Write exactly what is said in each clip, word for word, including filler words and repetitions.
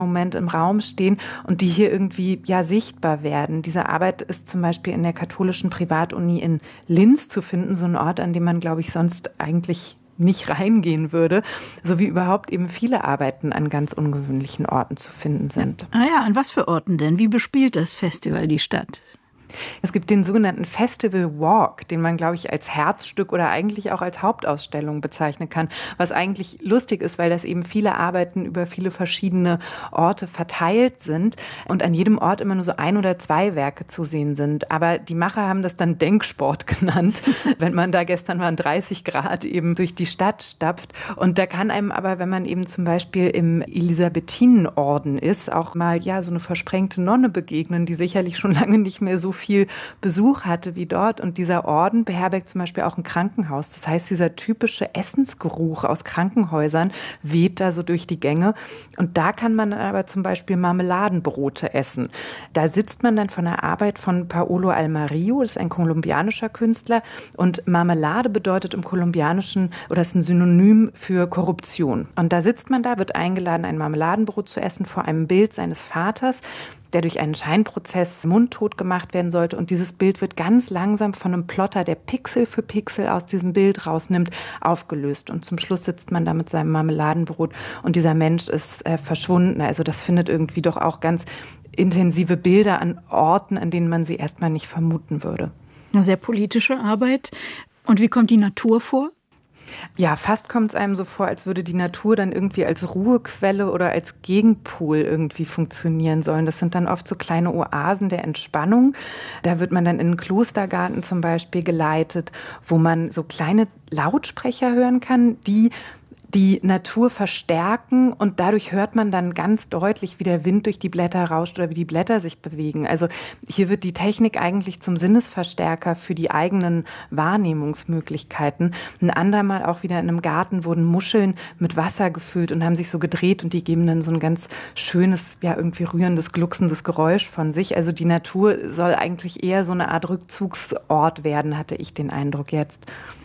Moment im Raum stehen und die hier irgendwie ja sichtbar werden. Diese Arbeit ist zum Beispiel in der katholischen Privatuni in Linz zu finden, so ein Ort, an dem man, glaube ich, sonst eigentlich nicht reingehen würde, so wie überhaupt eben viele Arbeiten an ganz ungewöhnlichen Orten zu finden sind. Ah ja, an was für Orten denn? Wie bespielt das Festival die Stadt? Es gibt den sogenannten Festival Walk, den man, glaube ich, als Herzstück oder eigentlich auch als Hauptausstellung bezeichnen kann, was eigentlich lustig ist, weil das eben viele Arbeiten über viele verschiedene Orte verteilt sind und an jedem Ort immer nur so ein oder zwei Werke zu sehen sind. Aber die Macher haben das dann Denksport genannt, wenn man da gestern waren dreißig Grad eben durch die Stadt stapft. Und da kann einem aber, wenn man eben zum Beispiel im Elisabethinenorden ist, auch mal ja so eine versprengte Nonne begegnen, die sicherlich schon lange nicht mehr so viel Besuch hatte wie dort. Und dieser Orden beherbergt zum Beispiel auch ein Krankenhaus. Das heißt, dieser typische Essensgeruch aus Krankenhäusern weht da so durch die Gänge. Und da kann man dann aber zum Beispiel Marmeladenbrote essen. Da sitzt man dann von der Arbeit von Paolo Almario, das ist ein kolumbianischer Künstler. Und Marmelade bedeutet im Kolumbianischen, oder ist ein Synonym für Korruption. Und da sitzt man da, wird eingeladen, ein Marmeladenbrot zu essen vor einem Bild seines Vaters, der durch einen Scheinprozess mundtot gemacht werden sollte. Und dieses Bild wird ganz langsam von einem Plotter, der Pixel für Pixel aus diesem Bild rausnimmt, aufgelöst. Und zum Schluss sitzt man da mit seinem Marmeladenbrot und dieser Mensch ist äh, verschwunden. Also das findet irgendwie doch auch ganz intensive Bilder an Orten, an denen man sie erstmal nicht vermuten würde. Eine sehr politische Arbeit. Und wie kommt die Natur vor? Ja, fast kommt es einem so vor, als würde die Natur dann irgendwie als Ruhequelle oder als Gegenpol irgendwie funktionieren sollen. Das sind dann oft so kleine Oasen der Entspannung. Da wird man dann in einen Klostergarten zum Beispiel geleitet, wo man so kleine Lautsprecher hören kann, die die Natur verstärken und dadurch hört man dann ganz deutlich, wie der Wind durch die Blätter rauscht oder wie die Blätter sich bewegen. Also hier wird die Technik eigentlich zum Sinnesverstärker für die eigenen Wahrnehmungsmöglichkeiten. Ein andermal auch wieder in einem Garten wurden Muscheln mit Wasser gefüllt und haben sich so gedreht und die geben dann so ein ganz schönes, ja irgendwie rührendes, glucksendes Geräusch von sich. Also die Natur soll eigentlich eher so eine Art Rückzugsort werden, hatte ich den Eindruck jetzt.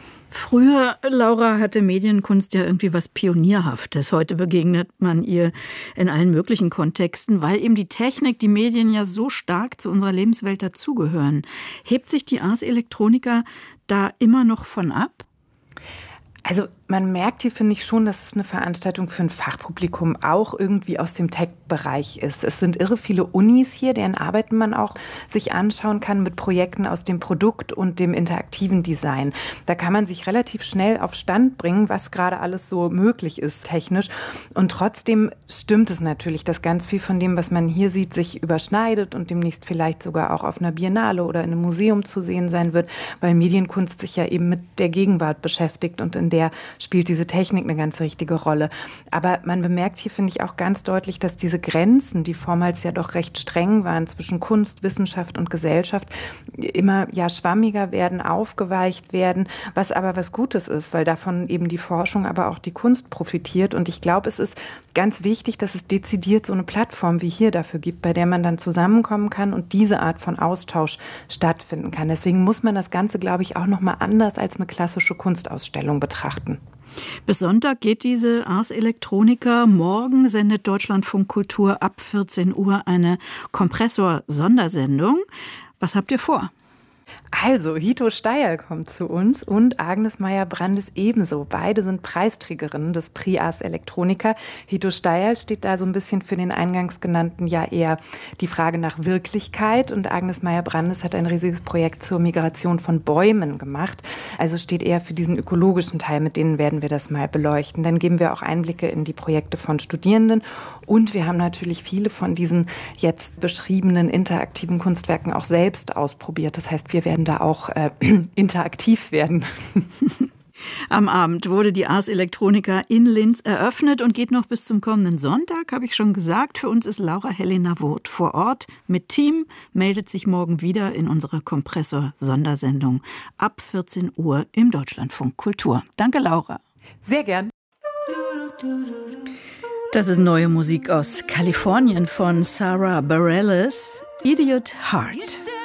Früher, Laura, hatte Medienkunst ja irgendwie was Pionierhaftes. Heute begegnet man ihr in allen möglichen Kontexten, weil eben die Technik, die Medien ja so stark zu unserer Lebenswelt dazugehören. Hebt sich die Ars Electronica da immer noch von ab? Also man merkt hier, finde ich schon, dass es eine Veranstaltung für ein Fachpublikum auch irgendwie aus dem Tech-Bereich ist. Es sind irre viele Unis hier, deren Arbeiten man auch sich anschauen kann mit Projekten aus dem Produkt und dem interaktiven Design. Da kann man sich relativ schnell auf Stand bringen, was gerade alles so möglich ist technisch. Und trotzdem stimmt es natürlich, dass ganz viel von dem, was man hier sieht, sich überschneidet und demnächst vielleicht sogar auch auf einer Biennale oder in einem Museum zu sehen sein wird, weil Medienkunst sich ja eben mit der Gegenwart beschäftigt und in der spielt diese Technik eine ganz wichtige Rolle. Aber man bemerkt hier, finde ich, auch ganz deutlich, dass diese Grenzen, die vormals ja doch recht streng waren zwischen Kunst, Wissenschaft und Gesellschaft, immer ja schwammiger werden, aufgeweicht werden, was aber was Gutes ist, weil davon eben die Forschung, aber auch die Kunst profitiert. Und ich glaube, es ist ganz wichtig, dass es dezidiert so eine Plattform wie hier dafür gibt, bei der man dann zusammenkommen kann und diese Art von Austausch stattfinden kann. Deswegen muss man das Ganze, glaube ich, auch noch mal anders als eine klassische Kunstausstellung betrachten. Bis Sonntag geht diese Ars Electronica. Morgen sendet Deutschlandfunk Kultur ab vierzehn Uhr eine Kompressor-Sondersendung. Was habt ihr vor? Also, Hito Steyerl kommt zu uns und Agnes Meyer-Brandes ebenso. Beide sind Preisträgerinnen des Prix Ars Electronica. Hito Steyerl steht da so ein bisschen für den eingangs genannten ja eher die Frage nach Wirklichkeit und Agnes Meyer-Brandes hat ein riesiges Projekt zur Migration von Bäumen gemacht. Also steht eher für diesen ökologischen Teil, mit denen werden wir das mal beleuchten. Dann geben wir auch Einblicke in die Projekte von Studierenden und wir haben natürlich viele von diesen jetzt beschriebenen interaktiven Kunstwerken auch selbst ausprobiert. Das heißt, wir werden da auch äh, interaktiv werden. Am Abend wurde die Ars Electronica in Linz eröffnet und geht noch bis zum kommenden Sonntag, habe ich schon gesagt. Für uns ist Laura Helena Wurth vor Ort mit Team, meldet sich morgen wieder in unserer Kompressor-Sondersendung ab vierzehn Uhr im Deutschlandfunk Kultur. Danke, Laura. Sehr gern. Das ist neue Musik aus Kalifornien von Sarah Bareilles, Idiot Heart.